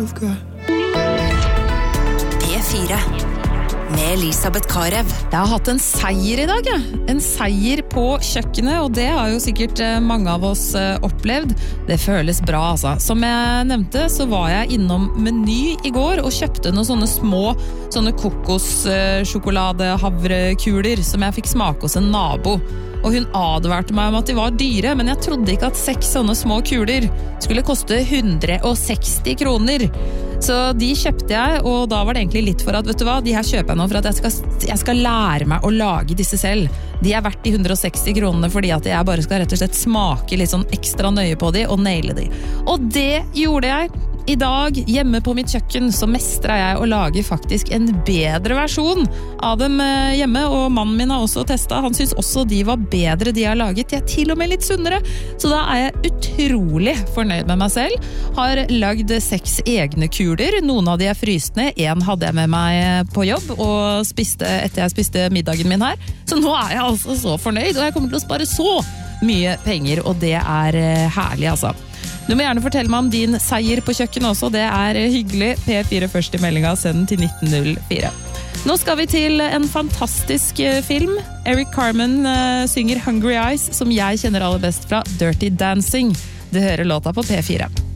you've got. P4 med Elisabeth Karev. Jeg har hatt en seier I dag, ja. En seier på kjøkkenet, og det har jo sikkert mange av oss opplevd. Det føles bra, altså. Som jeg nevnte, så var jeg innom Meny I går og kjøpte noen sånne små kokossjokoladehavrekuler som jeg fikk smake hos en nabo. Og hun advarte meg om at de var dyre, men jeg trodde ikke at 6 sånne små kuler skulle koste 160 kroner. Så de kjøpte jeg, og da var det egentlig litt for at, vet du hva, de her kjøper jeg nå for at jeg skal lære meg å lage disse selv. De verdt de 160 kronene fordi at jeg bare skal rett og slett smake litt sånn ekstra nøye på de og naile de. Og det gjorde jeg. I dag, hjemme på mitt kjøkken, så mestret jeg å lage faktisk en bedre versjon av dem hjemme, og mannen min har også testet. Han synes også de var bedre de har laget. De til og med litt sunnere. Så da jeg utrolig fornøyd med meg selv. Har lagd 6 egne kuler. Noen av de fryst ned. En hadde jeg med meg på jobb, og spiste etter jeg spiste middagen min her. Så nå jeg altså så fornøyd, og jeg kommer til å spare så mye penger, og det herlig, altså. Du må gjerne fortelle meg om din seier på kjøkkenet også, det hyggelig. P4 først I meldinga, send den til 1904. Nå skal vi til en fantastisk film. Eric Carmen synger Hungry Eyes, som jeg kjenner aller best fra Dirty Dancing. Du hører låta på P4.